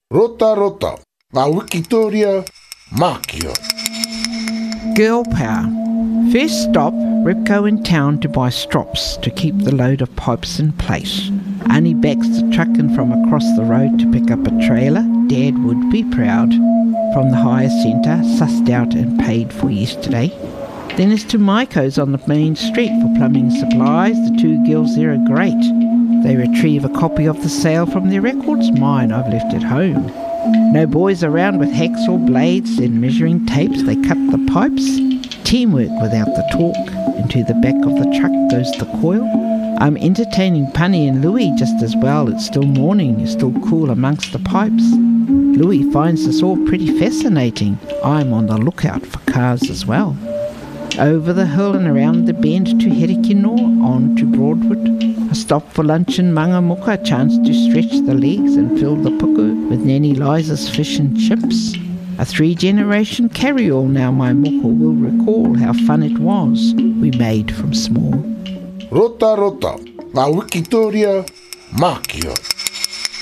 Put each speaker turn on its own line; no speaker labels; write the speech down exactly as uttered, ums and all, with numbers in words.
Rota rota, ngā Wikitoria, Mākia.
Girl power. First stop, Ripco in town to buy strops to keep the load of pipes in place. Annie backs the truck in from across the road to pick up a trailer. Dad would be proud. From the hire centre, sussed out and paid for yesterday. Then it's to Maiko's on the main street for plumbing supplies. The two girls there are great. They retrieve a copy of the sale from their records. Mine I've left at home. No boys around with hacksaw blades and measuring tapes. They cut the pipes. Teamwork without the talk. Into the back of the truck goes the coil. I'm entertaining Punny and Louis just as well. It's still morning, it's still cool amongst the pipes. Louis finds this all pretty fascinating. I'm on the lookout for cars as well. Over the hill and around the bend to Herikino, on to Broadwood. A stop for lunch in Mangamuka, a chance to stretch the legs and fill the puku with Nanny Liza's fish and chips. A three-generation carry-all now my moko will recall how fun it was we made from small.
Rota rota, ngā Wikitoria, Mākia.